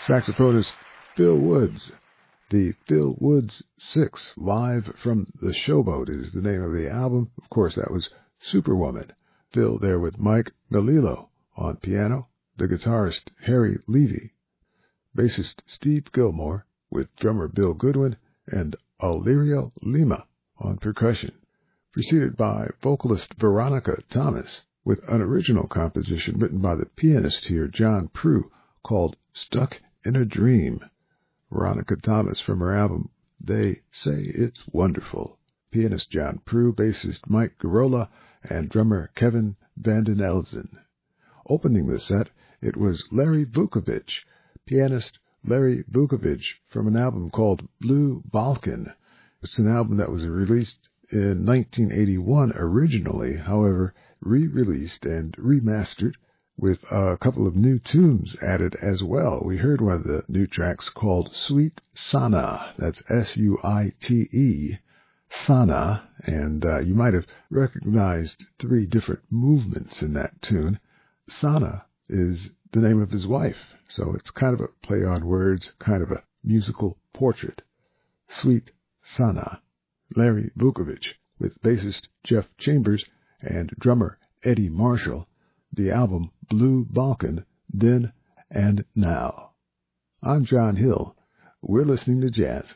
saxophonist Phil Woods. The Phil Woods 6, Live from the Showboat, is the name of the album. Of course, that was Superwoman. Phil there with Mike Melillo on piano, the guitarist Harry Levy, bassist Steve Gilmore with drummer Bill Goodwin, and Alirio Lima on percussion, preceded by vocalist Veronica Thomas with an original composition written by the pianist here, John Prue, called Stuck in a Dream. Veronica Thomas from her album They Say It's Wonderful. Pianist John Prue, bassist Mike Garola, and drummer Kevin Vanden Elzen. Opening the set, it was Larry Vukovic, pianist Larry Vukovic, from an album called Blue Balkan. It's an album that was released in 1981 originally, however, re-released and remastered with a couple of new tunes added as well. We heard one of the new tracks called Sweet Sana. That's S-U-I-T-E, Sana, and you might have recognized three different movements in that tune. Sana is the name of his wife, so it's kind of a play on words, kind of a musical portrait. Sweet Sana. Larry Vukovic with bassist Jeff Chambers and drummer Eddie Marshall. The album Blue Balkan, Then and Now. I'm John Hill. We're listening to jazz.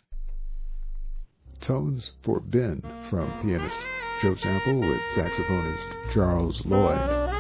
Tones for Ben from pianist Joe Sample with saxophonist Charles Lloyd.